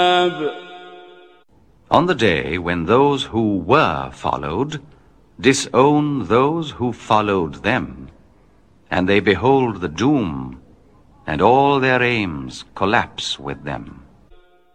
On the day when those who were followed disown those who followed them, and they behold the doom, and all their aims collapse with them.